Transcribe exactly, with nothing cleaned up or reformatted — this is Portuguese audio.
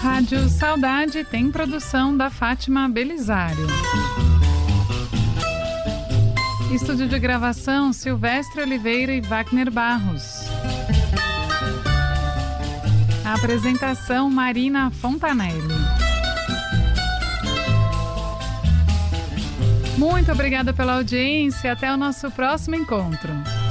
Rádio Saudade tem produção da Fátima Belisário. Estúdio de gravação Silvestre Oliveira e Wagner Barros. A apresentação Marina Fontanelli. Muito obrigada pela audiência. Até o nosso próximo encontro.